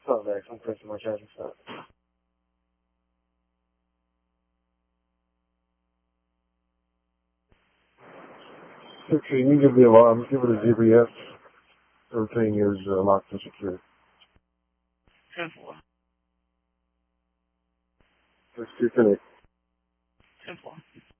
phone back. I'm pressing my charging stop. Okay, you can give the alarm. Give it a ZBS. Everything is locked and secure. 10-4. Let's disconnect. 10-4.